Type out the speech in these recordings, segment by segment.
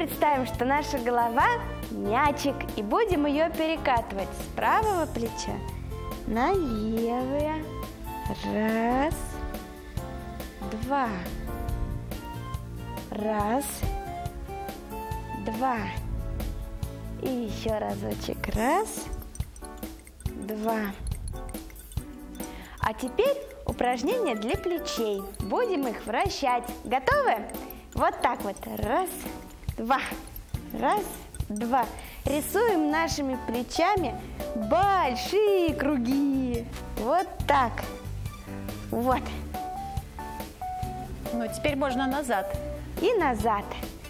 представим, что наша голова мячик, и будем ее перекатывать с правого плеча на левое. Раз, два. Раз, два. И еще разочек. Раз, два. А теперь упражнение для плечей. Будем их вращать. Готовы? Вот так вот. Раз, два. Раз, два. Рисуем нашими плечами большие круги. Вот так. Вот. Ну, теперь можно назад. И назад.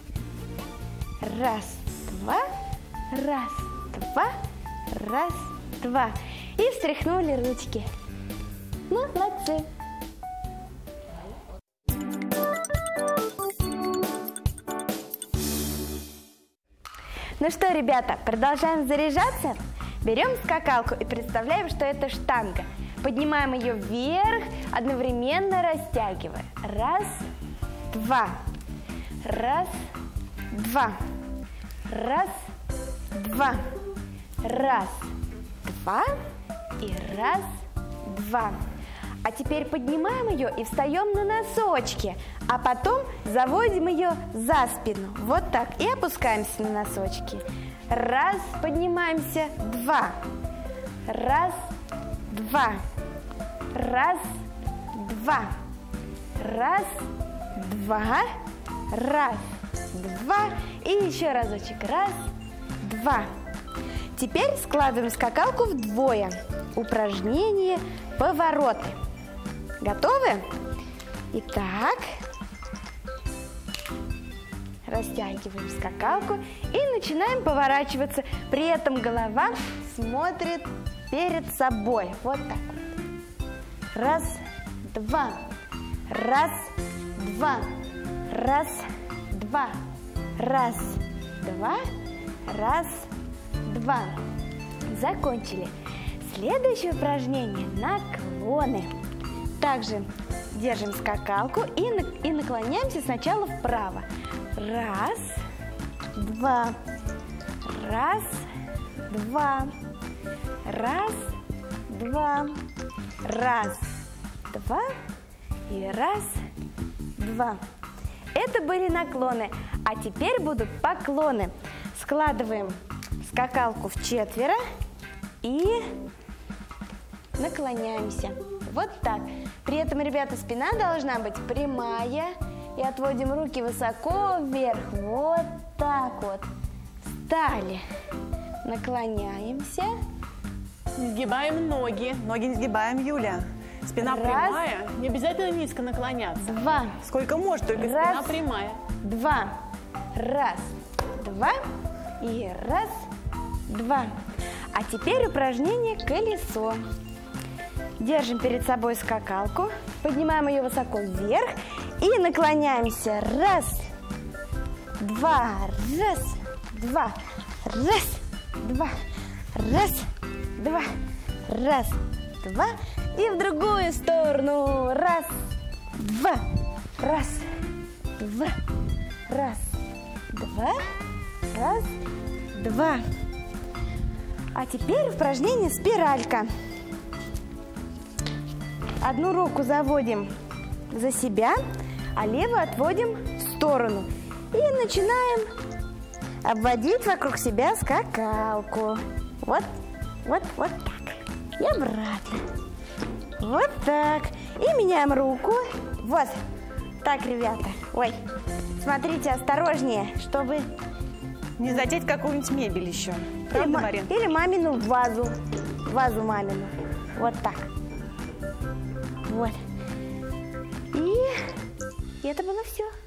Раз, два. Раз, два. Раз, два. И встряхнули ручки. Молодцы. Ну что, ребята, продолжаем заряжаться? Берем скакалку и представляем, что это штанга. Поднимаем ее вверх, одновременно растягивая. Раз, два. Раз, два. Раз, два. Раз, два. И раз, два. А теперь поднимаем ее и встаем на носочки, а потом заводим ее за спину. Вот так. И опускаемся на носочки. Раз, поднимаемся, два. Раз, два. Раз, два. Раз, два. Раз, два. И еще разочек. Раз, два. Теперь складываем скакалку вдвое. Упражнение повороты. Готовы? Итак, растягиваем скакалку и начинаем поворачиваться. При этом голова смотрит перед собой. Вот так вот. Раз, два. Раз, два. Раз, два. Раз, два. Раз, два. Закончили. Следующее упражнение – наклоны. Также держим скакалку и наклоняемся сначала вправо. Раз, два. Раз, два. Раз, два. Раз, два. И раз, два. Это были наклоны. А теперь будут поклоны. Складываем скакалку в четверо и наклоняемся. Вот так. При этом, ребята, спина должна быть прямая. И отводим руки высоко вверх. Вот так вот. Встали. Наклоняемся. Не сгибаем ноги. Ноги не сгибаем, Юля. Спина прямая. Не обязательно низко наклоняться. Два. Сколько может, только спина прямая. Два. Раз. Два. И раз. Два. А теперь упражнение колесо. Держим перед собой скакалку, поднимаем ее высоко вверх и наклоняемся. Раз, два, раз, два, раз, два, раз, два, раз, два. И в другую сторону. Раз, два, раз, два, раз, два, раз, два. А теперь упражнение спиралька. Одну руку заводим за себя, а левую отводим в сторону. И начинаем обводить вокруг себя скакалку. Вот, вот, вот так. И обратно. Вот так. И меняем руку. Вот. Так, ребята. Ой, смотрите, осторожнее, чтобы не задеть какую-нибудь мебель еще. Правда, Марин? Или мамину вазу. Вазу мамину. Вот так. Вот. И это было все.